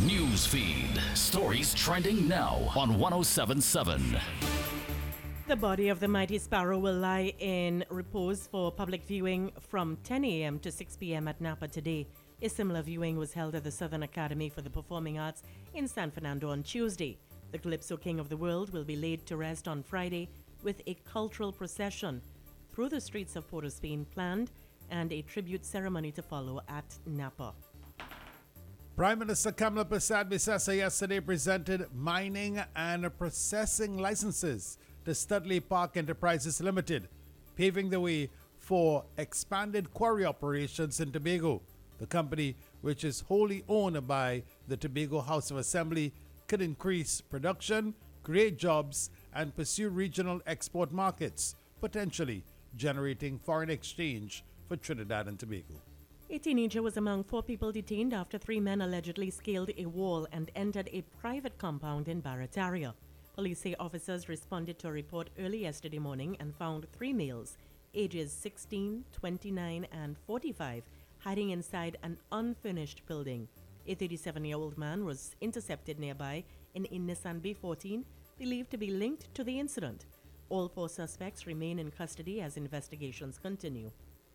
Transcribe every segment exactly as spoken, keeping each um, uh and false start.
News feed. Stories trending now on one oh seven point seven. The body of the mighty sparrow will lie in repose for public viewing from ten a.m. to six p.m. at Napa today. A similar viewing was held at the Southern Academy for the Performing Arts in San Fernando on Tuesday. The Calypso King of the World will be laid to rest on Friday with a cultural procession through the streets of Port of Spain planned and a tribute ceremony to follow at Napa. Prime Minister Kamala Persad-Bissessar yesterday presented mining and processing licenses to Studley Park Enterprises Limited, paving the way for expanded quarry operations in Tobago. The company, which is wholly owned by the Tobago House of Assembly, could increase production, create jobs, and pursue regional export markets, potentially generating foreign exchange for Trinidad and Tobago. A teenager was among four people detained after three men allegedly scaled a wall and entered a private compound in Barataria. Police say officers responded to a report early yesterday morning and found three males, ages sixteen, twenty-nine, and forty-five, hiding inside an unfurnished building. A thirty-seven-year-old man was intercepted nearby in a Nissan B fourteen, believed to be linked to the incident. All four suspects remain in custody as investigations continue.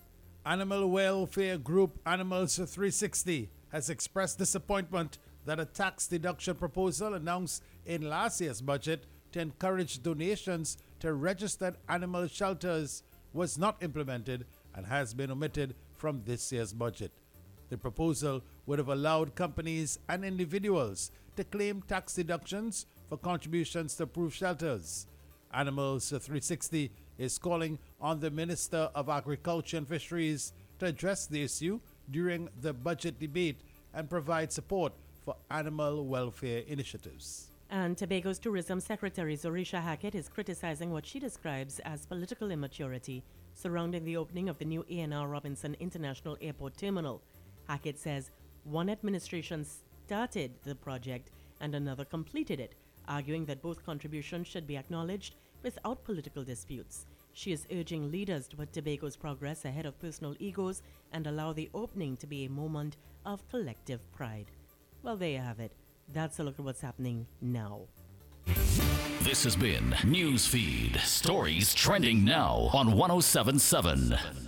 Animal welfare group Animals three sixty has expressed disappointment that a tax deduction proposal announced in last year's budget to encourage donations to registered animal shelters was not implemented and has been omitted from this year's budget. The proposal would have allowed companies and individuals to claim tax deductions for contributions to approved shelters. Animals three sixty is calling on the Minister of Agriculture and Fisheries to address the issue during the budget debate and provide support for animal welfare initiatives. And Tobago's Tourism Secretary Zorisha Hackett is criticizing what she describes as political immaturity surrounding the opening of the new A and R Robinson International Airport Terminal. Hackett says one administration started the project and another completed it, arguing that both contributions should be acknowledged without political disputes. She is urging leaders to put Tobago's progress ahead of personal egos and allow the opening to be a moment of collective pride. Well, there you have it. That's a look at what's happening now. This has been Newsfeed. Stories trending now on one oh seven point seven.